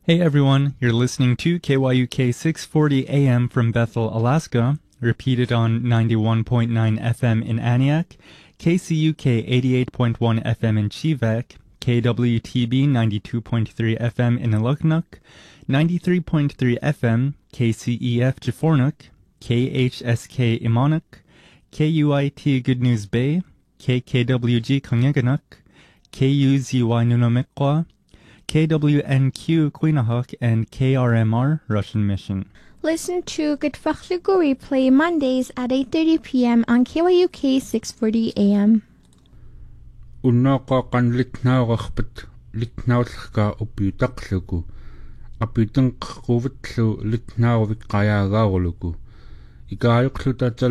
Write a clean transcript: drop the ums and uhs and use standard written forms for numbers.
Hey everyone, you're listening to KYUK 640 AM from Bethel, Alaska, repeated on 91.9 FM in Aniak, KCUK 88.1 FM in Chivak, KWTB 92.3 FM in Aluknuk, 93.3 FM, KCEF Jafornuk, KHSK Imanuk, KUIT Good News Bay, KKWG Kanyaganuk, KUZY Nunamikwa, KWNQ Quinahuk, and KRMR Russian Mission. Listen to Good Fachlugo replay Mondays at 8:30 p.m. on KYUK 640 AM. Unnaqa qanlitnaaqarpat litnaullerka uppiutaqluku apitenqquvutlu litnaaruvik qayaagaaruluku ikaajuqluta